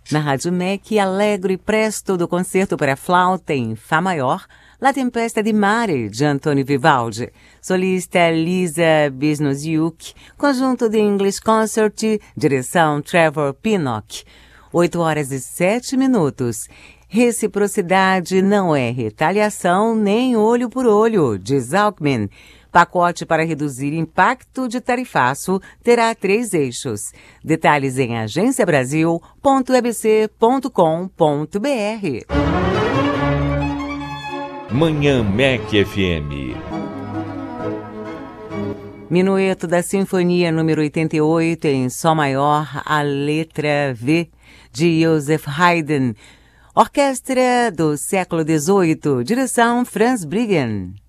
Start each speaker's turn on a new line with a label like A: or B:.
A: Na Rádio MEC, Allegro e Presto do concerto para flauta em Fá maior, La Tempesta di Mare, de Antônio Vivaldi. Solista Lisa Bisnosiuk, conjunto de English Concert, direção Trevor Pinnock. 8h07. Reciprocidade não é retaliação nem olho por olho, diz Alckmin. Pacote para reduzir impacto de tarifaço terá 3 eixos. Detalhes em agenciabrasil.ebc.com.br.
B: Manhã MEC FM.
A: Minueto da Sinfonia número 88 em Sol maior, a letra V, de Joseph Haydn. Orquestra do século XVIII, direção Franz Briggen.